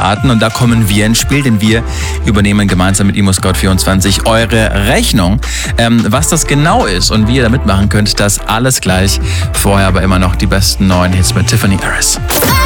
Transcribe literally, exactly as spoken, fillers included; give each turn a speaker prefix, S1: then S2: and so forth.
S1: Arten. Und da kommen wir ins Spiel, denn wir übernehmen gemeinsam mit ImmoScout vierundzwanzig eure Rechnung. Ähm, was das genau ist und wie ihr da mitmachen könnt, das alles gleich. Vorher aber immer noch die besten neuen Hits mit Tiffany Harris.